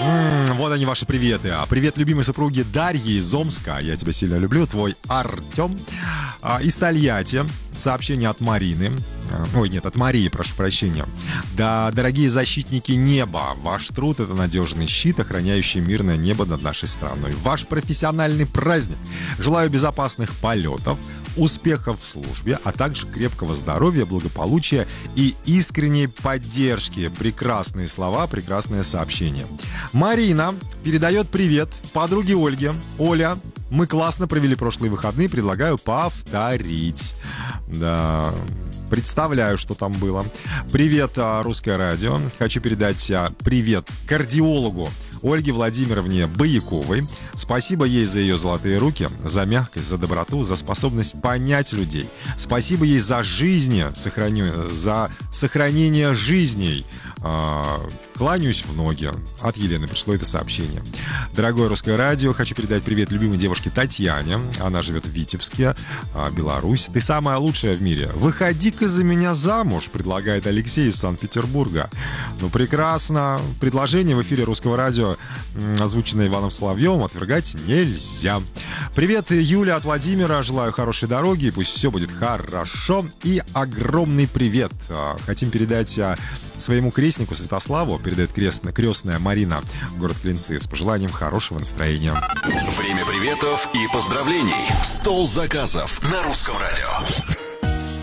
Вот они, ваши приветы. Привет любимой супруге Дарьи из Омска. Я тебя сильно люблю. Твой Артем. Из Тольятти. Сообщение от Марины. Ой, нет, от Марии, прошу прощения. Да, дорогие защитники неба, ваш труд — это надежный щит, охраняющий мирное небо над нашей страной. Ваш профессиональный праздник. Желаю безопасных полетов, успехов в службе, а также крепкого здоровья, благополучия и искренней поддержки. Прекрасные слова, прекрасное сообщение. Марина передает привет подруге Ольге. Оля, мы классно провели прошлые выходные, предлагаю повторить. Да, представляю, что там было. Привет, Русское радио. Хочу передать привет кардиологу Ольге Владимировне Бояковой. Спасибо ей за ее золотые руки, за мягкость, за доброту, за способность понять людей. Спасибо ей за жизни, за сохранение жизней. Кланяюсь в ноги. От Елены пришло это сообщение. Дорогое Русское радио, хочу передать привет любимой девушке Татьяне. Она живет в Витебске, Беларусь. Ты самая лучшая в мире. Выходи-ка за меня замуж, предлагает Алексей из Санкт-Петербурга. Ну, прекрасно. Предложение в эфире Русского радио, озвученное Иваном Соловьевым, отвергать нельзя. Привет, Юля от Владимира. Желаю хорошей дороги. Пусть все будет хорошо. И огромный привет хотим передать своему крестнику Святославу. Передает крестная Марина, город Клинцы, с пожеланием хорошего настроения. Время приветов и поздравлений. Стол заказов на Русском радио.